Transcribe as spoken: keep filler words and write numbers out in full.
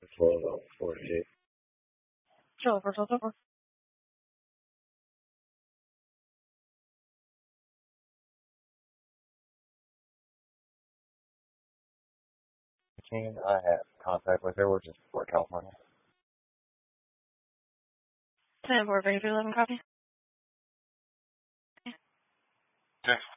twelve forty-eight. twelve for twelve over. fifteen, I have contact with her, which is Fort California. ten for Victor eleven copy. Six